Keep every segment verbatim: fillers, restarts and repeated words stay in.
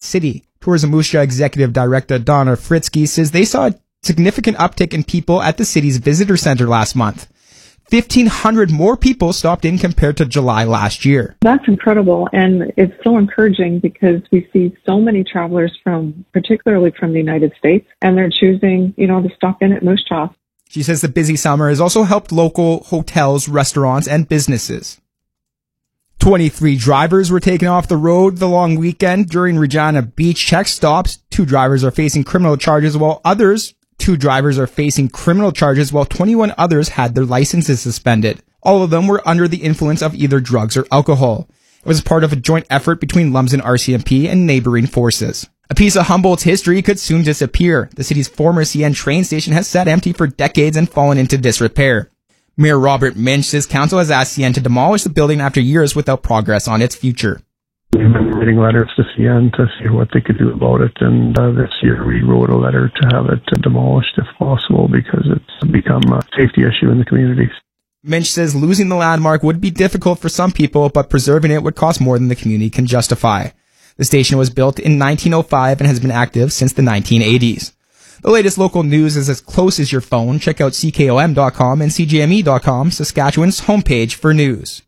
city. Tourism Moose Jaw Executive Director Donna Fritzky says they saw a significant uptick in people at the city's visitor center last month. fifteen hundred more people stopped in compared to July last year. That's incredible, and it's so encouraging because we see so many travelers from, particularly from the United States, and they're choosing, you know, to stop in at Moose Jaw. She says the busy summer has also helped local hotels, restaurants, and businesses. twenty-three drivers were taken off the road the long weekend during Regina Beach check stops. Two drivers are facing criminal charges while others Two drivers are facing criminal charges while twenty-one others had their licenses suspended. All of them were under the influence of either drugs or alcohol. It was part of a joint effort between Lumsden R C M P and neighboring forces. A piece of Humboldt's history could soon disappear. The city's former C N train station has sat empty for decades and fallen into disrepair. Mayor Robert Minch says council has asked C N to demolish the building after years without progress on its future. We've been writing letters to C N to see what they could do about it, and uh, this year we wrote a letter to have it demolished if possible because it's become a safety issue in the communities. Minch says losing the landmark would be difficult for some people, but preserving it would cost more than the community can justify. The station was built in nineteen oh five and has been active since the nineteen eighties. The latest local news is as close as your phone. Check out C K O M dot com and C J M E dot com, Saskatchewan's homepage for news.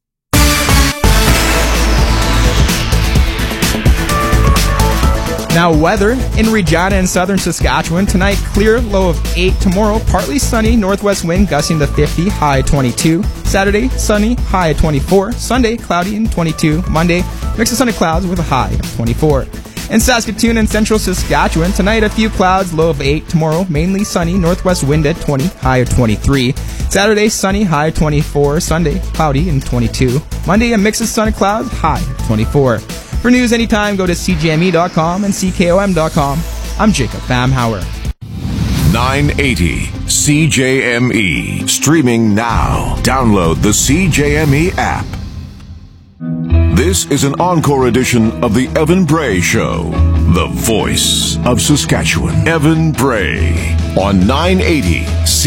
Now weather in Regina and southern Saskatchewan. Tonight, clear, low of eight. Tomorrow, partly sunny, northwest wind gusting to fifty, high twenty-two. Saturday, sunny, high twenty-four. Sunday, cloudy and twenty-two. Monday, mix of sunny clouds with a high of twenty-four. In Saskatoon and central Saskatchewan, tonight a few clouds, low of eight. Tomorrow, mainly sunny, northwest wind at twenty, high of twenty-three. Saturday, sunny, high of twenty-four. Sunday, cloudy and twenty-two. Monday, a mix of sun and clouds, high of twenty-four. For news anytime, go to C J M E dot com and C K O M dot com. I'm Jacob Bamhauer. nine eighty C J M E. Streaming now. Download the C J M E app. This is an encore edition of the Evan Bray Show. The voice of Saskatchewan. Evan Bray on nine eighty C J M E.